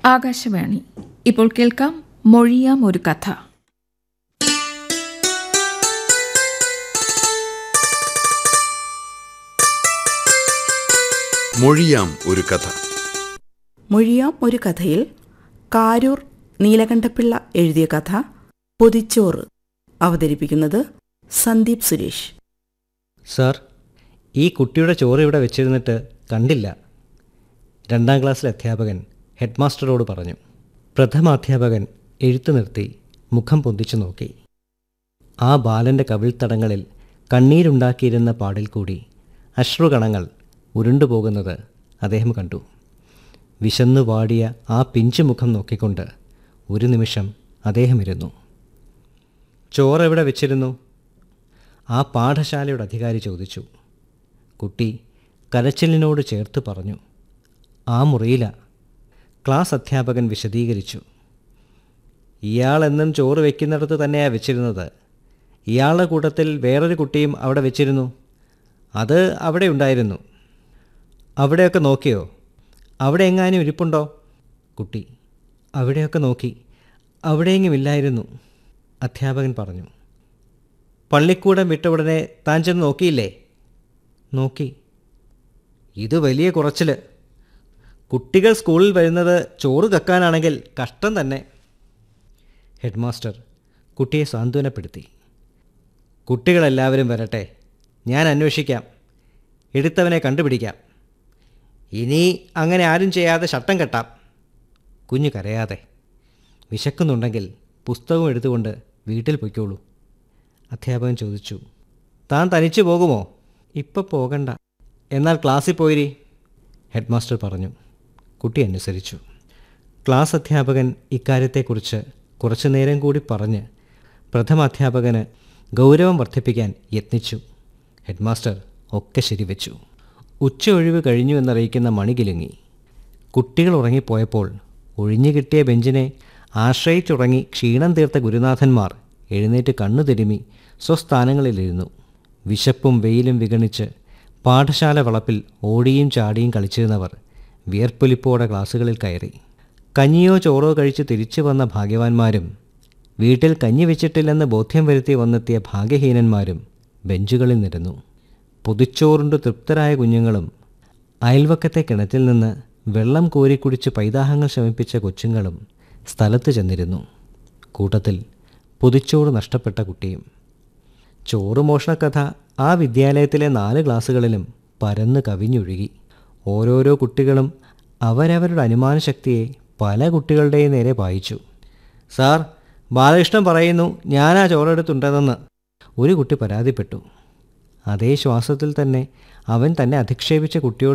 ആകാശവാണി. ഇപ്പോൾ കേൾക്കാം മൊഴിയാം ഒരു കഥ. മൊഴിയാം ഒരു കഥ. മൊഴിയാം ഒരു കഥയിൽ കാരൂർ നീലകണ്ഠപിള്ള എഴുതിയ കഥ പൊതിച്ചോറ്. അവതരിപ്പിക്കുന്നത് സന്ദീപ് സുരേഷ്. സാർ, ഈ കുട്ടിയുടെ ചോറ് ഇവിടെ വെച്ചിരുന്നിട്ട് കണ്ടില്ല. 2ാം ക്ലാസ്സിലെ അധ്യാപകൻ ഹെഡ് മാസ്റ്ററോട് പറഞ്ഞു. പ്രഥമാധ്യാപകൻ എഴുത്തു നിർത്തി മുഖം പൊന്തിച്ചു നോക്കി. ആ ബാലൻ്റെ കവിൾത്തടങ്ങളിൽ കണ്ണീരുണ്ടാക്കിയിരുന്ന പാടിൽ കൂടി അശ്രുകണങ്ങൾ ഉരുണ്ടുപോകുന്നത് അദ്ദേഹം കണ്ടു. വിശന്നു വാടിയ ആ പിഞ്ചു മുഖം നോക്കിക്കൊണ്ട് ഒരു നിമിഷം അദ്ദേഹം ഇരുന്നു. ചോറെവിടെ വെച്ചിരുന്നു? ആ പാഠശാലയുടെ അധികാരി ചോദിച്ചു. കുട്ടി കരച്ചിലിനോട് ചേർത്ത് പറഞ്ഞു, ആ മുറിയില. ക്ലാസ് അധ്യാപകൻ വിശദീകരിച്ചു. ഇയാളെന്നും ചോറ് വെക്കുന്നിടത്ത് തന്നെയാണ് വെച്ചിരുന്നത്. ഇയാളുടെ കൂട്ടത്തിൽ വേറൊരു കുട്ടിയും അവിടെ വെച്ചിരുന്നു. അത് അവിടെ ഉണ്ടായിരുന്നു. അവിടെയൊക്കെ നോക്കിയോ? അവിടെ എങ്ങാനും ഇരിപ്പുണ്ടോ? കുട്ടി അവിടെയൊക്കെ നോക്കി. അവിടെയെങ്കിലും ഇല്ലായിരുന്നു, അധ്യാപകൻ പറഞ്ഞു. പള്ളിക്കൂടം വിട്ട ഉടനെ താൻ ചെന്ന് നോക്കിയില്ലേ? നോക്കി. ഇത് വലിയ കുറച്ചിൽ. കുട്ടികൾ സ്കൂളിൽ വരുന്നത് ചോറ് കക്കാനാണെങ്കിൽ കഷ്ടം തന്നെ. ഹെഡ് മാസ്റ്റർ കുട്ടിയെ സാന്ത്വനപ്പെടുത്തി. കുട്ടികളെല്ലാവരും വരട്ടെ, ഞാൻ അന്വേഷിക്കാം, എടുത്തവനെ കണ്ടുപിടിക്കാം. ഇനി അങ്ങനെ ആരും ചെയ്യാതെ ശട്ടം കെട്ടാം. കുഞ്ഞ് കരയാതെ. വിശക്കുന്നുണ്ടെങ്കിൽ പുസ്തകം എടുത്തുകൊണ്ട് വീട്ടിൽ പൊയ്ക്കോളൂ. അധ്യാപകൻ ചോദിച്ചു. താൻ തനിച്ചു പോകുമോ? ഇപ്പം പോകണ്ട, എന്നാൽ ക്ലാസ്സിൽ പോയിരി, ഹെഡ് മാസ്റ്റർ പറഞ്ഞു. കുട്ടി അനുസരിച്ചു. ക്ലാസ് അധ്യാപകൻ ഇക്കാര്യത്തെക്കുറിച്ച് കുറച്ചു നേരം കൂടി പറഞ്ഞ് പ്രഥമാധ്യാപകന് ഗൗരവം വർദ്ധിപ്പിക്കാൻ യത്നിച്ചു. ഹെഡ് മാസ്റ്റർ ഒക്കെ ശരിവെച്ചു. ഉച്ച ഒഴിവ് കഴിഞ്ഞു എന്നറിയിക്കുന്ന മണി കിലുങ്ങി. കുട്ടികൾ ഉറങ്ങിപ്പോയപ്പോൾ ഒഴിഞ്ഞു കിട്ടിയ ബെഞ്ചിനെ ആശ്രയിച്ചുറങ്ങി ക്ഷീണം തീർത്ത ഗുരുനാഥന്മാർ എഴുന്നേറ്റ് കണ്ണു തിരുമി സ്വസ്ഥാനങ്ങളിലിരുന്നു. വിശപ്പും വെയിലും വിഗണിച്ച് പാഠശാല വളപ്പിൽ ഓടിയും ചാടിയും കളിച്ചിരുന്നവർ വിയർപ്പൊലിപ്പോടെ ക്ലാസ്സുകളിൽ കയറി. കഞ്ഞിയോ ചോറോ കഴിച്ച് തിരിച്ചു വന്ന ഭാഗ്യവാന്മാരും വീട്ടിൽ കഞ്ഞി വെച്ചിട്ടില്ലെന്ന് ബോധ്യം വരുത്തി വന്നെത്തിയ ഭാഗ്യഹീനന്മാരും ബെഞ്ചുകളിൽ നിരന്നു. പൊതിച്ചോറുണ്ട് തൃപ്തരായ കുഞ്ഞുങ്ങളും അയൽവക്കത്തെ കിണറ്റിൽ നിന്ന് വെള്ളം കോരിക്കുടിച്ച് പൈതാഹങ്ങൾ ശമിപ്പിച്ച കൊച്ചുങ്ങളും സ്ഥലത്ത് ചെന്നിരുന്നു. കൂട്ടത്തിൽ പൊതിച്ചോറ് നഷ്ടപ്പെട്ട കുട്ടിയും. ചോറ് മോഷണക്കഥ ആ വിദ്യാലയത്തിലെ 4 ക്ലാസ്സുകളിലും പരന്ന് കവിഞ്ഞൊഴുകി. ഓരോരോ കുട്ടികളും അവരവരുടെ അനുമാനശക്തിയെ പല കുട്ടികളുടെയും നേരെ പായിച്ചു. സാർ, ബാലകൃഷ്ണൻ പറയുന്നു ഞാനാ ചോറെടുത്തുണ്ടെന്ന് ഒരു കുട്ടി പരാതിപ്പെട്ടു. അതേ ശ്വാസത്തിൽ തന്നെ അവൻ തന്നെ അധിക്ഷേപിച്ച കുട്ടിയോട്